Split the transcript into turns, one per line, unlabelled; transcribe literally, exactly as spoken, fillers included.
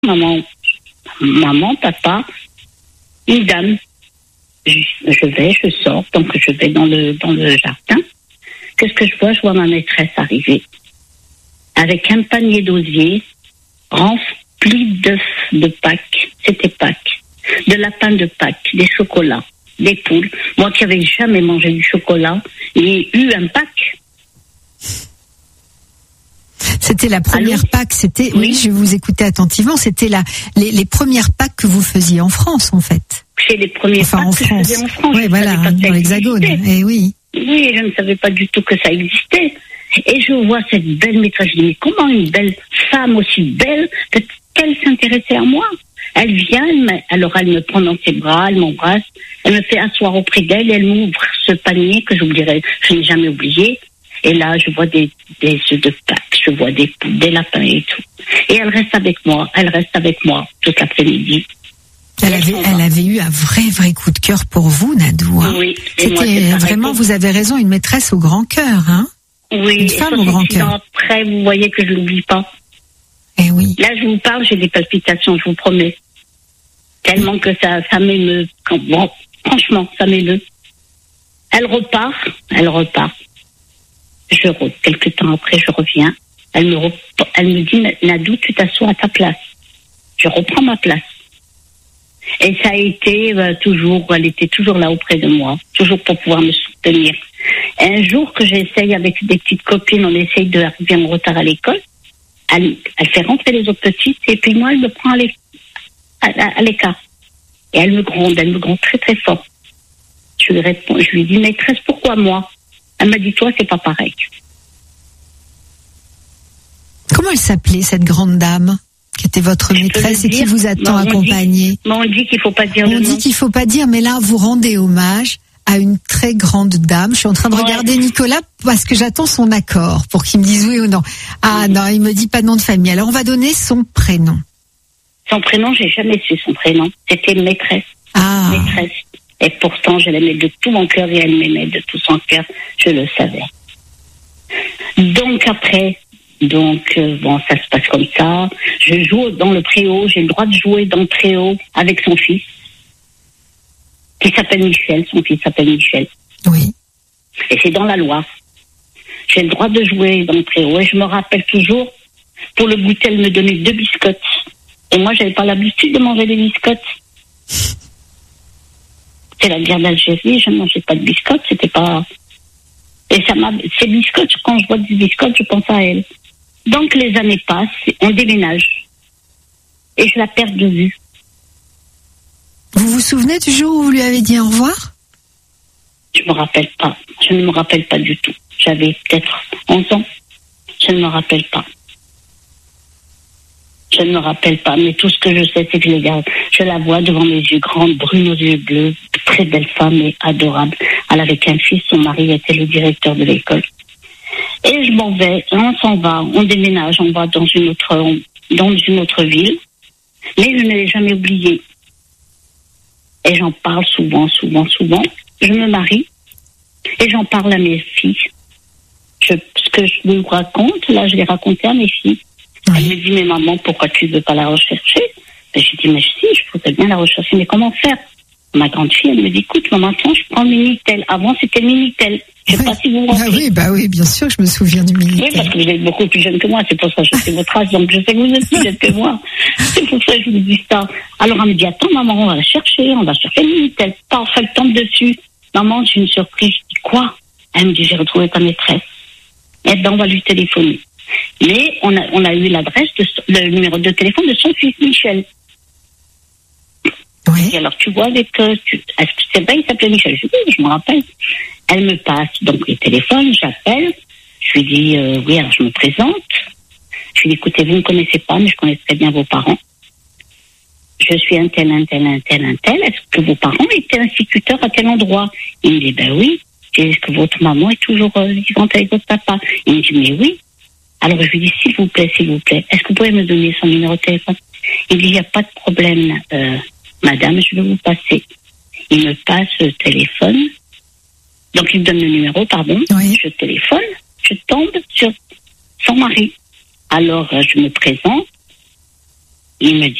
maman, maman, papa, une dame. Je, je vais, je sors, donc je vais dans le, dans le jardin. Qu'est-ce que je vois? Je vois ma maîtresse arriver avec un panier d'osier rempli d'œufs de Pâques. C'était Pâques. De lapins de Pâques, des chocolats, des poules. Moi qui n'avais jamais mangé du chocolat, j'ai eu un Pâques.
C'était la première
Allô?
Pâques, c'était,
Oui.
oui, je vous écoutais attentivement, c'était la, les, les premières Pâques que vous faisiez en France, en fait.
C'est les premiers
Enfin,
Pâques
en
que
France.
je faisais en France.
Oui,
Je
voilà,
savais pas que ça
dans l'Hexagone.
existait.
Eh oui.
Oui, je ne savais pas du tout que ça existait. Et je vois cette belle maîtresse. Je dis, mais comment une belle femme aussi belle peut-elle s'intéresser à moi? Elle vient, elle me, alors elle me prend dans ses bras, elle m'embrasse, elle me fait asseoir auprès d'elle, et elle m'ouvre ce panier que j'oublierai, je n'ai jamais oublié. Et là, je vois des, des œufs de Pâques, je vois des poules, des lapins et tout. Et elle reste avec moi, elle reste avec moi toute l'après-midi.
Elle avait, elle avait eu un vrai, vrai coup de cœur pour vous, Nadou. Hein.
Oui. Et moi, c'est
C'était
pareil
vraiment,
pour-
vous avez raison, une maîtresse au grand cœur, hein.
Oui,
Une
et
femme au grand
soixante-six
cœur.
ans après, vous voyez que je l'oublie pas.
Eh oui.
Là, je vous parle, j'ai des palpitations, je vous promets. Tellement que ça, ça m'émeut. Quand- Bon, franchement, ça m'émeut. Elle repart, elle repart. Je re, quelques temps après, je reviens. Elle me, rep- elle me dit, Nadou, tu t'assois à ta place. Je reprends ma place. Et ça a été euh, toujours, elle était toujours là auprès de moi, toujours pour pouvoir me soutenir. Et un jour que j'essaye avec des petites copines, on essaye d'arriver en retard à l'école, elle, elle fait rentrer les autres petites, et puis moi, elle me prend à l'é- à, à- à l'écart. Et elle me gronde, elle me gronde très très fort. Je lui réponds, je lui dis, maîtresse, pourquoi moi? Elle m'a dit, toi, c'est pas pareil.
Comment elle s'appelait, cette grande dame, qui était votre
Je peux
maîtresse
le
et qui
dire.
vous a tant
Bon, on dit-
accompagné?
Mais on dit qu'il faut pas dire
On
le
dit
nom.
qu'il faut pas dire, mais là, vous rendez hommage à une très grande dame. Je suis en train de
Ouais.
regarder Nicolas parce que j'attends son accord pour qu'il me dise oui ou non. Ah non, il me dit pas de nom de famille. Alors on va donner son prénom.
Son prénom, j'ai jamais su son prénom. C'était maîtresse.
Ah,
maîtresse. Et pourtant, je l'aimais de tout mon cœur et elle m'aimait de tout son cœur. Je le savais. Donc après, donc euh, bon, ça se passe comme ça. Je joue dans le préau. J'ai le droit de jouer dans le préau avec son fils, qui s'appelle Michel. Son fils s'appelle Michel.
oui.
Et c'est dans la Loire. J'ai le droit de jouer dans le préau. Et je me rappelle toujours, pour le goûter, elle me donnait deux biscottes. Et moi, j'avais pas l'habitude de manger des biscottes. C'est la guerre d'Algérie, je ne mangeais pas de biscottes, c'était pas... Et ça m'a... Ces biscottes, quand je vois des biscottes, je pense à elle. Donc les années passent, on déménage. Et je la perds de vue.
Vous vous souvenez du jour où vous lui avez dit au revoir?
Je me rappelle pas. Je ne me rappelle pas du tout. J'avais peut-être onze ans. Je ne me rappelle pas. Je ne me rappelle pas. Mais tout ce que je sais, c'est que je, la- je la vois devant mes yeux grands, brune aux yeux bleus, très belle femme et adorable. Elle avait qu'un fils, son mari était le directeur de l'école. Et je m'en vais, on s'en va, on déménage, on va dans une autre, dans une autre ville. Mais je ne l'ai jamais oublié. Et j'en parle souvent, souvent, souvent. Je me marie et j'en parle à mes filles. Je, ce que je vous raconte, là, je l'ai raconté à mes filles.
Oui.
Elle me dit, mais maman, pourquoi tu ne veux pas la rechercher? Ben, je dis, mais si, je voudrais bien la rechercher, mais comment faire? Ma grande fille, elle me dit, écoute, maman, attends, je prends le Minitel. Avant, c'était le Minitel. Je ne sais
Oui.
pas si vous vous
Ah
rappelez.
oui, bah oui, bien sûr, je me souviens du
Oui,
Minitel.
parce que vous êtes beaucoup plus jeune que moi, c'est pour ça que je sais votre âge, donc je sais que vous êtes plus jeune que moi. C'est pour ça que je vous dis ça. Alors elle me dit, attends maman, on va la chercher, on va chercher le Minitel. Pas, elle tombe dessus. Maman, j'ai une surprise. Je dis, quoi? Elle me dit, j'ai retrouvé ta maîtresse. Et ben, on va lui téléphoner. Mais on a, on a eu l'adresse, de, le numéro de téléphone de son fils Michel.
Oui.
Et alors tu vois avec, euh, tu, est-ce que c'est vrai, il s'appelait Michel? Je dis, oui, je me rappelle. Elle me passe donc le téléphone, j'appelle, je lui dis, euh, oui, alors je me présente. Je lui dis, écoutez, vous ne me connaissez pas, mais je connais très bien vos parents. Je suis un tel, un tel, un tel, un tel. Est-ce que vos parents étaient instituteurs à tel endroit? Il me dit, ben oui. Je dis, est-ce que votre maman est toujours euh, vivante avec votre papa? Il me dit, mais oui. Alors je lui dis, s'il vous plaît, s'il vous plaît, est-ce que vous pouvez me donner son numéro de téléphone? Il me dit, il n'y a pas de problème, euh, madame, je vais vous passer. Il me passe le téléphone. Donc il me donne le numéro, pardon.
Oui.
Je téléphone, je tombe sur son mari. Alors euh, je me présente. Il me dit.